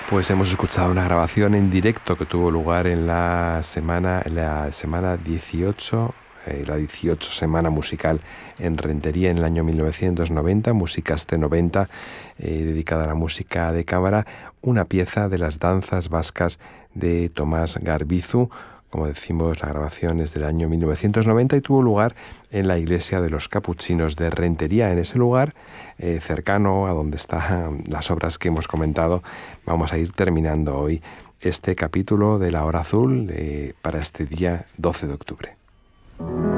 Pues hemos escuchado una grabación en directo que tuvo lugar en la semana 18, la 18 Semana Musical en Rentería en el año 1990, Musikaste 90, dedicada a la música de cámara, una pieza de las danzas vascas de Tomás Garbizu. Como decimos, la grabación es del año 1990 y tuvo lugar en la iglesia de los Capuchinos de Rentería. En ese lugar, cercano a donde están las obras que hemos comentado, vamos a ir terminando hoy este capítulo de La Hora Azul para este día 12 de octubre.